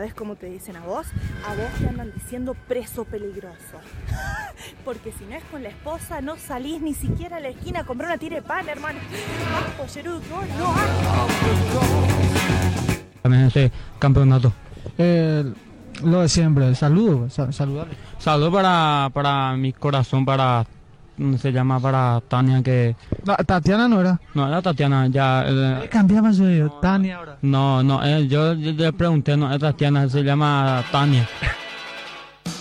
¿Sabes cómo te dicen a vos? A vos te andan diciendo preso peligroso. Porque si no es con la esposa, no salís ni siquiera a la esquina a comprar una tira de pan, hermano. ¡Ah, pollerudo, que vos no hagas! También este campeonato. Lo de siempre, saludo, saludar. Saludo para mi corazón, se llama para Tania, que... Tatiana no era. No, era Tatiana, ya... Cambiaba yo, Tania ahora. No, yo le pregunté, no es Tatiana, se llama Tania.